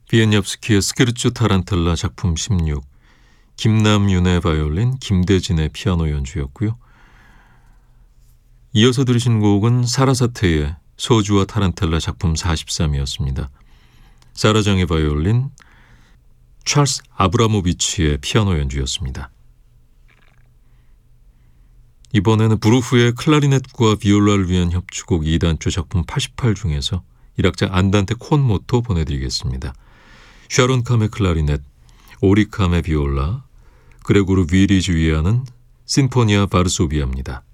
비엔옙스키의 스케르초 타란텔라 작품 16, 김남윤의 바이올린, 김대진의 피아노 연주였고요. 이어서 들으신 곡은 사라사테의 소주와 타란텔라 작품 43이었습니다. 사라장의 바이올린, 찰스 아브라모비치의 피아노 연주였습니다. 이번에는 브루프의 클라리넷과 비올라를 위한 협주곡 2단조 작품 88 중에서 1악장 안단테 콘 모토 보내드리겠습니다. 샤론 캄의 클라리넷, 오리 캄의 비올라, 그레고르 위리 주의하는 신포니아 바르소비아입니다.